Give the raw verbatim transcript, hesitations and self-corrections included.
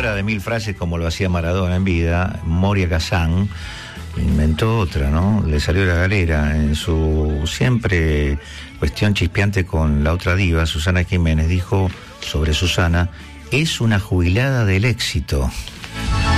inventora de mil frases como lo hacía Maradona en vida, Moria Kazan, inventó otra, ¿no? Le salió de la galera. En su siempre cuestión chispeante con la otra diva, Susana Jiménez, dijo sobre Susana: es una jubilada del éxito.